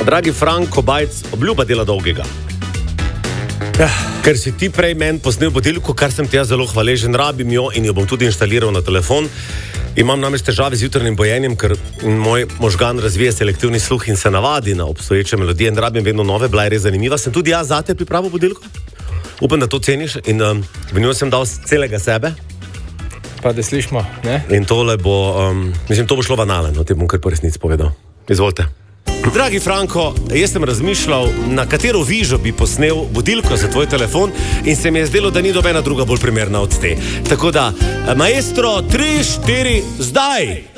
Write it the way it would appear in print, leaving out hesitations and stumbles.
Dragi Franko Bajc, obljuba dela dolgega. Ker si ti prej meni posnel budilko, kar sem ti jaz zelo hvaležen, rabim jo in jo bom tudi inštaliral na telefon. Imam namreč težave z jutrnim bojenjem, ker moj možgan razvije selektivni sluh in se navadi na obstoječe melodije in rabim vedno nove, bila je res zanimiva. Sem tudi jaz zate pripravil budilko. Upam, da to ceniš in v njo sem dal celega sebe. Pa da slišimo, ne? In tole bo, to bo šlo v anale, no, te bom kar po resnici povedal. Izvolite. Dragi Franko, jaz sem razmišljal, na katero vižo bi posnel budilko za tvoj telefon in se mi je zdelo, da ni nobena druga bolj primerna od te. Tako da, maestro, 3, 4, zdaj!